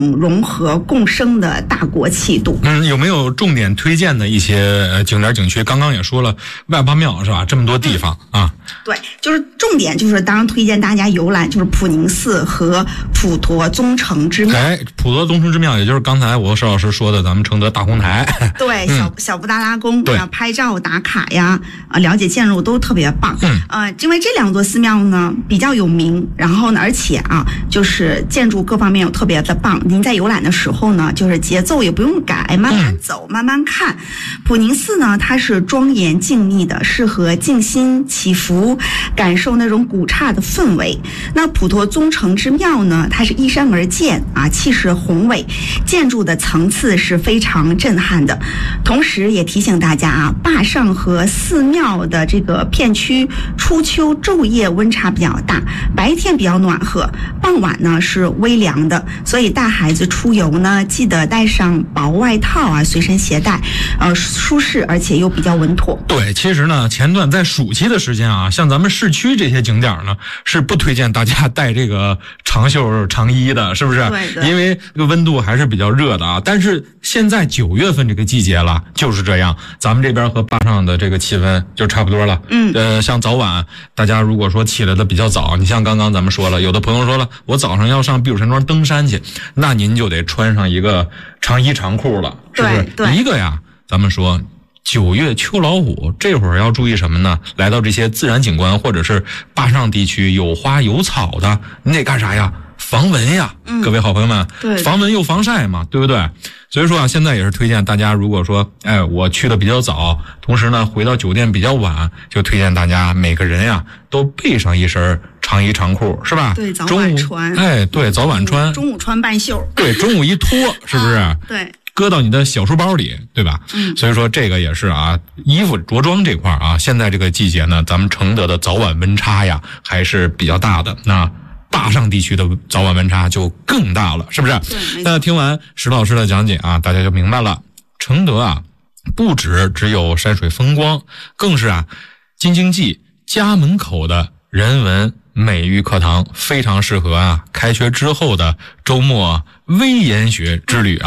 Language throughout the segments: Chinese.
融合共生的大国气度。 有没有重点推荐的一些景点景区？刚刚也说了外八庙是吧？这么多地方啊。 对，就是重点就是当然推荐大家游览就是普宁寺和普陀宗成之庙。 普陀宗成之庙也就是刚才我石老师说的咱们承德大红台。 对，小布达拉宫拍照打卡呀，了解建筑都特别棒。因为这两座寺庙呢比较有名，然后呢而且就是建筑各方面又特别的棒。您在游览的时候呢，就是节奏也不用改，慢慢走，慢慢看。普宁寺呢，它是庄严静谧的，适合静心祈福，感受那种古刹的氛围。那普陀宗成之庙呢，它是依山而建气势宏伟，建筑的层次是非常震撼的。同时也提醒大家坝上和寺庙的这个片区初秋昼夜温差比较大，白天比较暖和，傍晚呢是微凉的，所以大孩子出游呢，记得带上薄外套随身携带，舒适而且又比较稳妥。 对，其实呢，前段在暑期的时间像咱们市区这些景点呢，是不推荐大家带这个长袖长衣的，是不是？ 对， 因为这个温度还是比较热的但是现在9月份这个季节了，就是这样，咱们这边和坝上的这个气温就差不多了。像早晚大家如果说起来的比较早，你像刚刚咱们说了，有的朋友说了，我早上要上避暑山庄登山去，那您就得穿上一个长衣长裤了，是不是？ 对， 一个咱们说9月秋老虎，这会儿要注意什么呢？来到这些自然景观或者是坝上地区有花有草的，你得干啥呀？防蚊呀，各位好朋友们， 对， 防蚊又防晒嘛，对不对？所以说现在也是推荐大家，如果说我去的比较早，同时呢回到酒店比较晚，就推荐大家每个人都备上一身长衣长裤，是吧？ 对，早晚穿。 对，早晚穿， 中午穿半袖。 对，中午一脱，是不是？ 对。 搁到你的小书包里，对吧？所以说这个也是衣服着装这块现在这个季节呢，咱们承德的早晚温差还是比较大的。那坝上地区的早晚温差就更大了，是不是？那听完石老师的讲解大家就明白了，承德不只有山水风光，更是京津冀家门口的人文美育课堂，非常适合开学之后的周末微研学之旅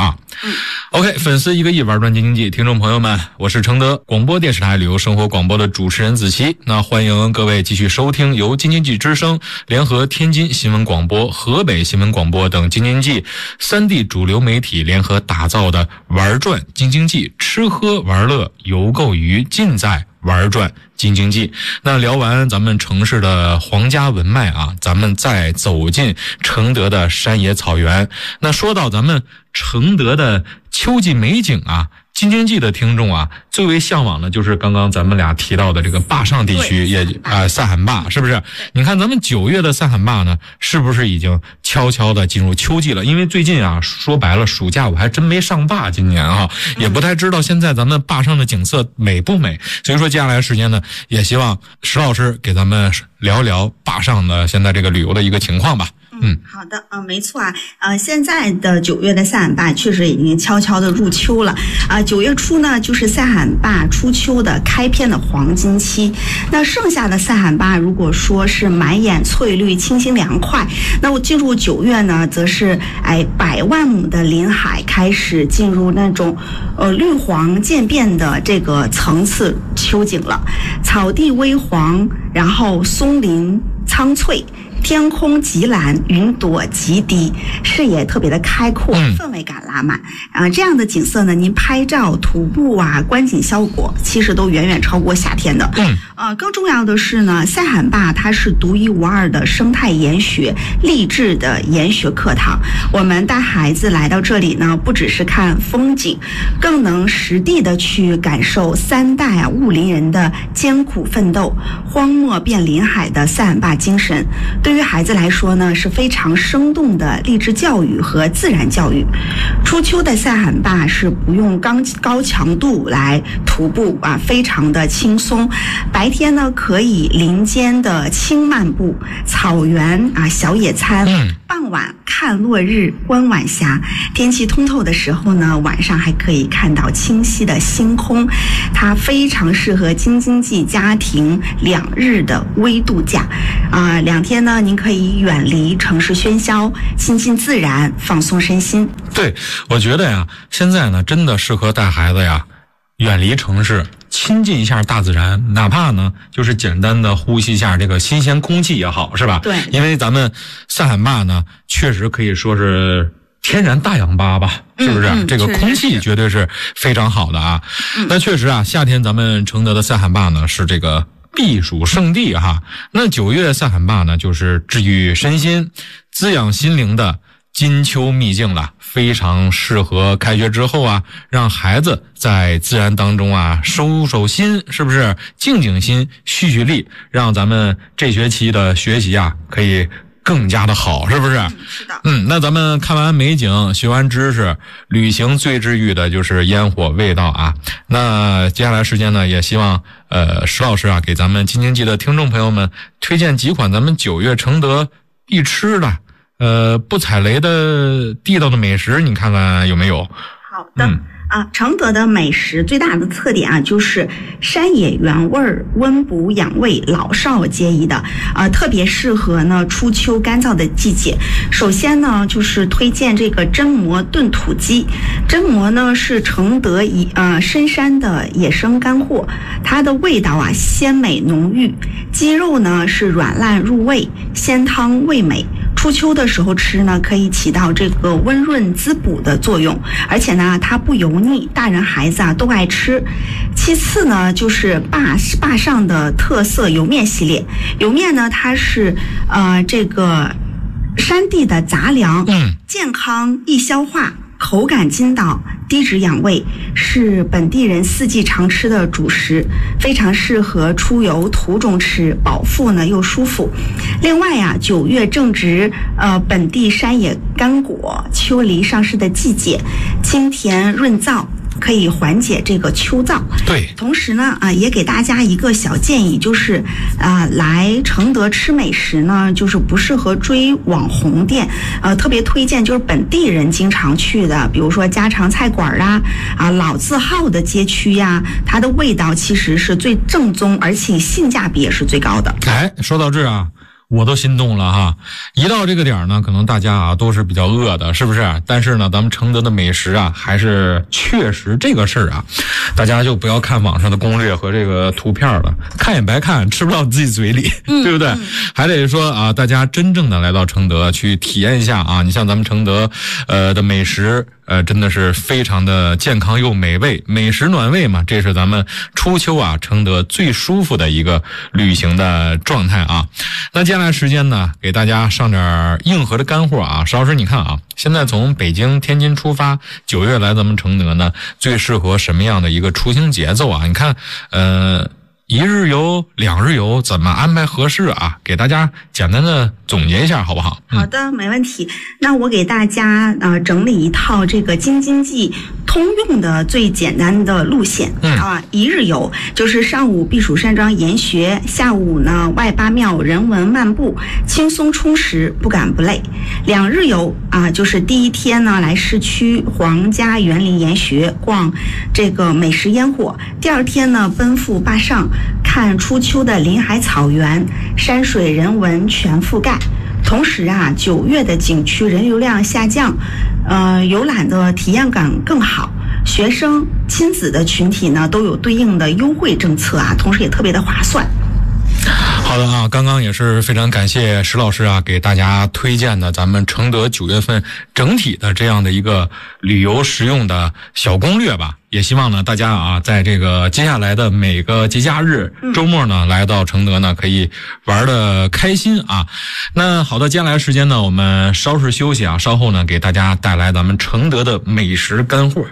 OK， 粉丝一个亿玩转京津冀，听众朋友们，我是承德广播电视台旅游生活广播的主持人子期。那欢迎各位继续收听由京津冀之声联合天津新闻广播、河北新闻广播等京津冀3地主流媒体联合打造的玩转京津冀，吃喝玩乐游购娱尽在玩转京津冀。那聊完咱们城市的皇家文脉咱们再走进承德的山野草原。那说到咱们承德的秋季美景京津冀的听众最为向往的就是刚刚咱们俩提到的这个坝上地区，也塞罕坝，是不是？你看咱们9月的塞罕坝呢，是不是已经悄悄的进入秋季了？因为最近说白了，暑假我还真没上坝，今年也不太知道现在咱们坝上的景色美不美。所以说接下来的时间呢，也希望石老师给咱们聊一聊坝上的现在这个旅游的一个情况吧。 好的，没错现在的9月的塞罕坝确实已经悄悄的入秋了9月初呢，就是塞罕坝初秋的开篇的黄金期。那剩下的塞罕坝如果说是满眼翠绿、清新凉快，那我进入9月呢，则是100万亩的林海开始进入那种绿黄渐变的这个层次秋景了，草地微黄，然后松林苍翠，天空极蓝，云朵极低，视野特别的开阔，氛围感拉满这样的景色呢，您拍照、徒步观景效果其实都远远超过夏天的。更重要的是呢，塞罕坝它是独一无二的生态研学励志的研学课堂。我们带孩子来到这里呢，不只是看风景，更能实地的去感受3代雾林人的艰苦奋斗，荒漠变林海的塞罕坝精神。对于孩子来说呢，是非常生动的励志教育和自然教育。初秋的塞罕坝是不用高强度来徒步非常的轻松。白天呢，可以林间的轻漫步，草原小野餐。 傍晚看落日，观晚霞。天气通透的时候呢，晚上还可以看到清晰的星空。它非常适合京津冀家庭2日的微度假。2天呢，您可以远离城市喧嚣，亲近自然，放松身心。 对，我觉得呀，现在呢，真的适合带孩子呀，远离城市，亲近一下大自然，哪怕呢就是简单的呼吸一下这个新鲜空气也好，是吧？ 对， 因为咱们塞罕坝呢，确实可以说是天然大氧吧吧，是不是？这个空气绝对是非常好的啊。那确实啊，夏天咱们承德的塞罕坝呢是这个避暑胜地哈。那9月塞罕坝呢，就是治愈身心、滋养心灵的金秋秘境了，非常适合开学之后啊，让孩子在自然当中啊收收心，是不是？静静心，蓄蓄力，让咱们这学期的学习啊可以更加的好，是不是？ 是的。 那咱们看完美景，学完知识，旅行最治愈的就是烟火味道啊。那接下来时间呢，也希望石老师啊给咱们京津冀的听众朋友们推荐几款咱们9月承德必吃的不踩雷的地道的美食，你看看有没有？ 好的。承德的美食最大的特点啊，就是山野原味儿，温补养胃，老少皆宜的，特别适合呢初秋干燥的季节。首先呢，就是推荐这个榛蘑炖土鸡。榛蘑呢是承德深山的野生干货，它的味道啊鲜美浓郁，鸡肉呢是软烂入味，鲜汤味美。初秋的时候吃呢，可以起到这个温润滋补的作用，而且呢，它不油腻，大人孩子啊都爱吃。其次呢，就是坝上的特色油面系列。油面呢，它是这个山地的杂粮，健康易消化，口感筋道，低脂养胃，是本地人4季常吃的主食，非常适合出游途中吃，饱腹呢又舒服。另外呀，9月正值本地山野干果、秋梨上市的季节，清甜润燥，可以缓解这个秋燥。 对， 同时呢也给大家一个小建议，就是来承德吃美食呢，就是不适合追网红店，特别推荐就是本地人经常去的，比如说家常菜馆老字号的街区呀，它的味道其实是最正宗，而且性价比也是最高的。 说到这啊，我都心动了哈！一到这个点呢，可能大家啊都是比较饿的，是不是？但是呢，咱们承德的美食啊，还是确实这个事儿啊，大家就不要看网上的攻略和这个图片了，看也白看，吃不到自己嘴里，对不对？还得说啊，大家真正的来到承德去体验一下啊！你像咱们承德的美食。真的是非常的健康又美味，美食暖胃嘛，这是咱们初秋啊承德最舒服的一个旅行的状态啊。那接下来时间呢，给大家上点硬核的干货啊。石老师，你看啊，现在从北京、天津出发，9月来咱们承德呢，最适合什么样的一个出行节奏啊？你看，1日游、2日游怎么安排合适啊？给大家简单的总结一下好不好？ 好的，没问题。那我给大家整理一套这个京津冀通用的最简单的路线。1日游就是上午避暑山庄研学，下午呢外八庙人文漫步，轻松充实，不赶不累。2日游就是第一天呢来市区皇家园林研学，逛这个美食烟火。第2天呢奔赴坝上，看初秋的林海草原，山水人文全覆盖。同时9月的景区人流量下降，游览的体验感更好。学生、亲子的群体呢都有对应的优惠政策同时也特别的划算。 好的啊，刚刚也是非常感谢石老师给大家推荐的咱们承德9月份整体的这样的一个旅游实用的小攻略吧。也希望呢大家在这个接下来的每个节假日、周末呢来到承德呢可以玩得开心啊。那好的，接下来时间呢我们稍事休息稍后呢给大家带来咱们承德的美食干货。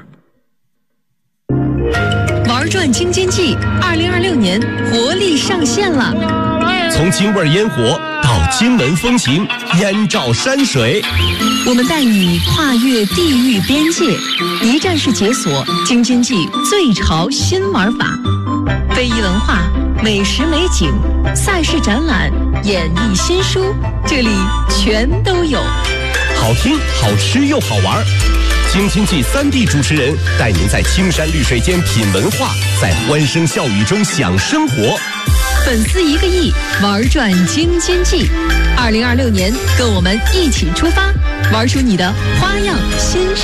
玩转京津冀，2026年活力上线了。 从京味烟火到金门风情，燕赵山水， 我们带你跨越地域边界，一站式解锁京津冀最潮新玩法。 非遗文化、美食美景、赛事展览、演艺新书，这里全都有。 好听、好吃又好玩。京津冀3D 主持人带您在青山绿水间品文化，在欢声笑语中享生活。 粉丝1个亿，玩转京津冀。2026年，跟我们一起出发，玩出你的花样新